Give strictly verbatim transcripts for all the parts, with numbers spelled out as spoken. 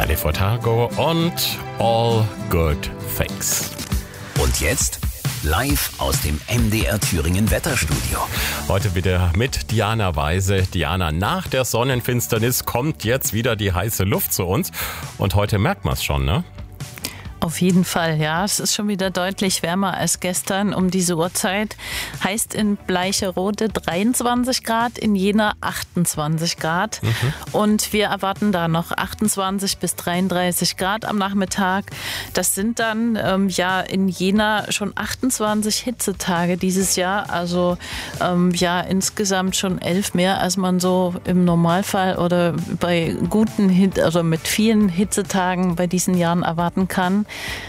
Nelly Furtado und All Good Things. Und jetzt live aus dem M D R Thüringen Wetterstudio. Heute wieder mit Diana Weise. Diana, nach der Sonnenfinsternis kommt jetzt wieder die heiße Luft zu uns. Und heute merkt man es schon, ne? Auf jeden Fall, ja. Es ist schon wieder deutlich wärmer als gestern um diese Uhrzeit. Heißt in Bleicherode dreiundzwanzig Grad, in Jena achtundzwanzig Grad. Mhm. Und wir erwarten da noch achtundzwanzig bis dreiunddreißig Grad am Nachmittag. Das sind dann ähm, ja in Jena schon achtundzwanzig Hitzetage dieses Jahr. Also ähm, ja insgesamt schon elf mehr, als man so im Normalfall oder bei guten Hit, also mit vielen Hitzetagen bei diesen Jahren erwarten kann.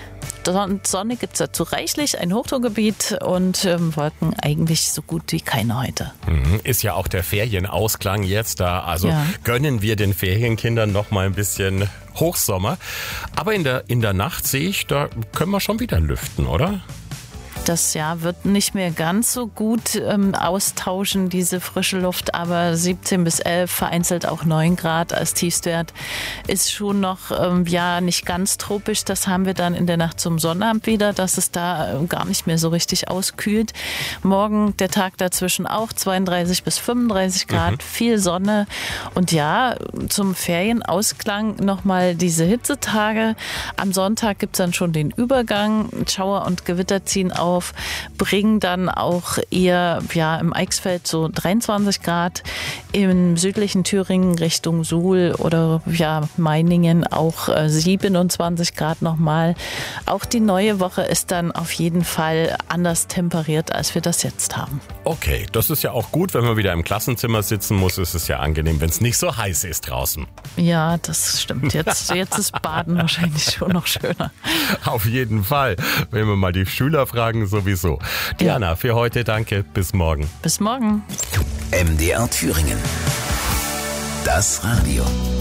Sonne gibt es dazu reichlich, ein Hochdruckgebiet und ähm, Wolken eigentlich so gut wie keine heute. Ist ja auch der Ferienausklang jetzt da, also ja. Gönnen wir den Ferienkindern noch mal ein bisschen Hochsommer. Aber in der, in der Nacht sehe ich, da können wir schon wieder lüften, oder? Das Jahr wird nicht mehr ganz so gut ähm, austauschen, diese frische Luft, aber siebzehn bis elf, vereinzelt auch neun Grad als Tiefstwert ist schon noch ähm, ja nicht ganz tropisch. Das haben wir dann in der Nacht zum Sonnabend wieder, dass es da äh, gar nicht mehr so richtig auskühlt. Morgen der Tag dazwischen auch zweiunddreißig bis fünfunddreißig Grad, mhm. viel Sonne und ja, zum Ferienausklang nochmal diese Hitzetage. Am Sonntag gibt es dann schon den Übergang, Schauer und Gewitter ziehen auf. Bringen dann auch eher ja, im Eichsfeld so dreiundzwanzig Grad, im südlichen Thüringen Richtung Suhl oder ja, Meiningen auch äh, siebenundzwanzig Grad nochmal. Auch die neue Woche ist dann auf jeden Fall anders temperiert, als wir das jetzt haben. Okay, das ist ja auch gut, wenn man wieder im Klassenzimmer sitzen muss, ist es ja angenehm, wenn es nicht so heiß ist draußen. Ja, das stimmt. Jetzt, jetzt ist Baden wahrscheinlich schon noch schöner. Auf jeden Fall, wenn wir mal die Schüler fragen, sowieso. Diana, ja. Für heute danke. Bis morgen. Bis morgen. M D R Thüringen. Das Radio.